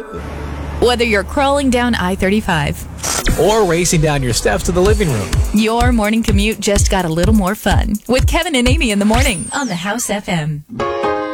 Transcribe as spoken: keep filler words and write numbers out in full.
Whether you're crawling down I thirty-five or racing down your steps to the living room, your morning commute just got a little more fun with Kevin and Amy in the morning on the House F M.